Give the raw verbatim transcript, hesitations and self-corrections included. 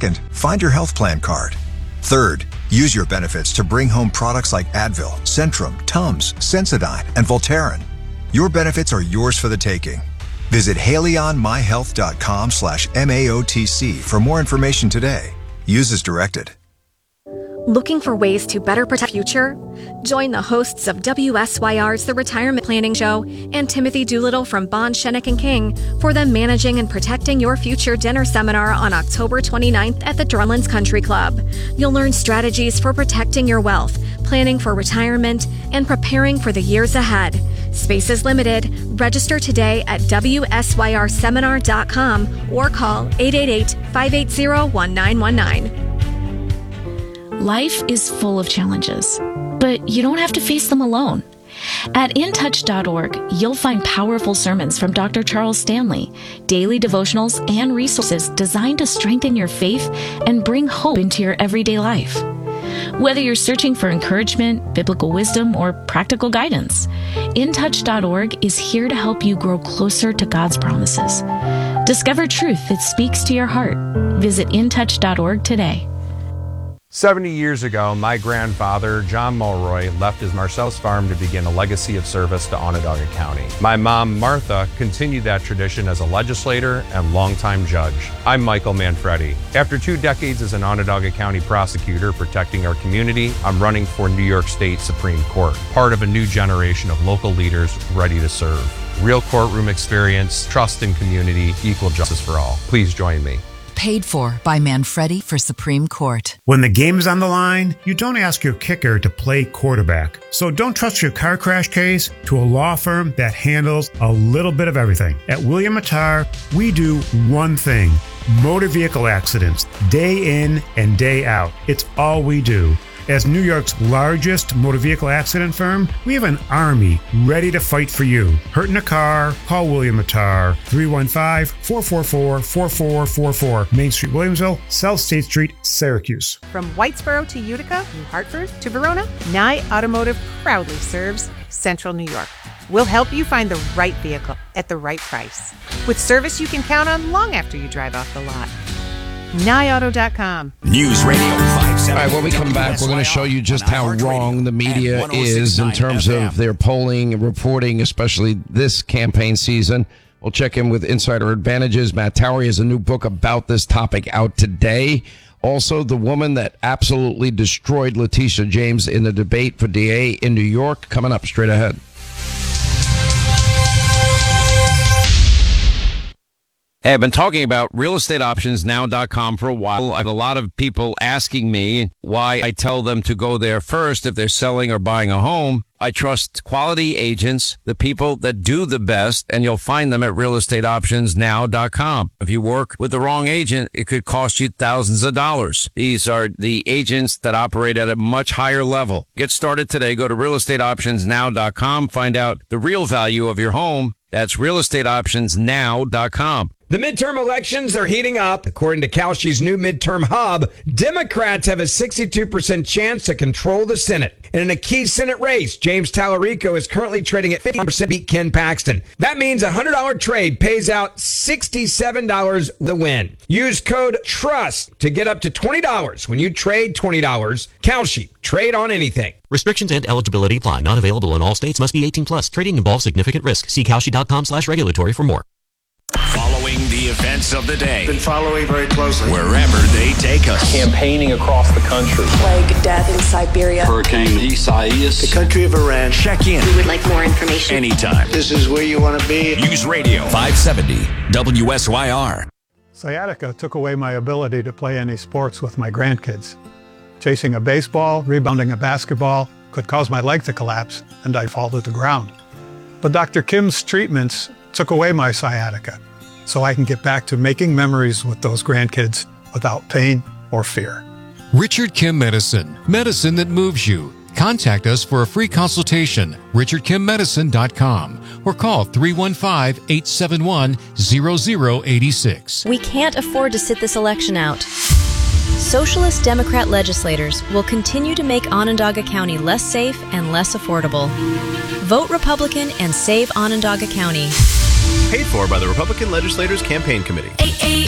Second, find your health plan card. Third, use your benefits to bring home products like Advil, Centrum, Tums, Sensodyne, and Voltaren. Your benefits are yours for the taking. Visit haleyonmyhealth.com slash MAOTC for more information today. Use as directed. Looking for ways to better protect the future? Join the hosts of W S Y R's The Retirement Planning Show and Timothy Doolittle from Bond, Shennick and King for the Managing and Protecting Your Future Dinner Seminar on October twenty-ninth at the Drumlins Country Club. You'll learn strategies for protecting your wealth, planning for retirement, and preparing for the years ahead. Space is limited. Register today at W S Y R seminar dot com or call eight eight eight, five eight zero, one nine one nine. Life is full of challenges, but you don't have to face them alone. At in touch dot org, you'll find powerful sermons from Doctor Charles Stanley, daily devotionals, and resources designed to strengthen your faith and bring hope into your everyday life. Whether you're searching for encouragement, biblical wisdom, or practical guidance, in touch dot org is here to help you grow closer to God's promises. Discover truth that speaks to your heart. Visit in touch dot org today. seventy years ago, my grandfather, John Mulroy, left his Marcellus farm to begin a legacy of service to Onondaga County. My mom, Martha, continued that tradition as a legislator and longtime judge. I'm Michael Manfredi. After two decades as an Onondaga County prosecutor protecting our community, I'm running for New York State Supreme Court, part of a new generation of local leaders ready to serve. Real courtroom experience, trust in community, equal justice for all. Please join me. Paid for by Manfredi for Supreme Court. When the game is on the line, you don't ask your kicker to play quarterback. So don't trust your car crash case to a law firm that handles a little bit of everything. At William Attar, we do one thing: motor vehicle accidents, day in and day out. It's all we do. As New York's largest motor vehicle accident firm, we have an army ready to fight for you. Hurt in a car? Call William Attar, three one five, four four four, four four four four, Main Street, Williamsville, South State Street, Syracuse. From Whitesboro to Utica, New Hartford to Verona, Nye Automotive proudly serves Central New York. We'll help you find the right vehicle at the right price, with service you can count on long after you drive off the lot. Nye Auto dot com. News Radio five seventy. All right, when we come back, we're going to show you just how wrong the media is in terms of their polling and reporting, especially this campaign season. We'll check in with Insider Advantages. Matt Towery has a new book about this topic out today. Also, the woman that absolutely destroyed Letitia James in the debate for D A in New York, coming up straight ahead. Hey, I've been talking about real estate options now dot com for a while. I have a lot of people asking me why I tell them to go there first if they're selling or buying a home. I trust quality agents, the people that do the best, and you'll find them at real estate options now dot com. If you work with the wrong agent, it could cost you thousands of dollars. These are the agents that operate at a much higher level. Get started today. Go to real estate options now dot com. Find out the real value of your home. That's real estate options now dot com. The midterm elections are heating up. According to Kalshi's new midterm hub, Democrats have a sixty-two percent chance to control the Senate. And in a key Senate race, James Tallarico is currently trading at fifty percent beat Ken Paxton. That means a one hundred dollars trade pays out sixty-seven dollars the win. Use code TRUST to get up to twenty dollars when you trade twenty dollars. Kalshi, trade on anything. Restrictions and eligibility apply. Not available in all states. Must be eighteen plus. Trading involves significant risk. See Kalshi dot com slash regulatory for more. Following the events of the day. Been following very closely. Wherever they take us. Campaigning across the country. Plague, death in Siberia. Hurricane Isaias. The country of Iran. Check in. We would like more information. Anytime. This is where you want to be. News Radio five seventy W S Y R. Sciatica took away my ability to play any sports with my grandkids. Chasing a baseball, rebounding a basketball could cause my leg to collapse and I'd fall to the ground. But Doctor Kim's treatments took away my sciatica, so I can get back to making memories with those grandkids without pain or fear. Richard Kim Medicine, medicine that moves you. Contact us for a free consultation, richard kim medicine dot com, or call three one five, eight seven one, zero zero eight six. We can't afford to sit this election out. Socialist Democrat legislators will continue to make Onondaga County less safe and less affordable. Vote Republican and save Onondaga County. Paid for by the Republican Legislators Campaign Committee.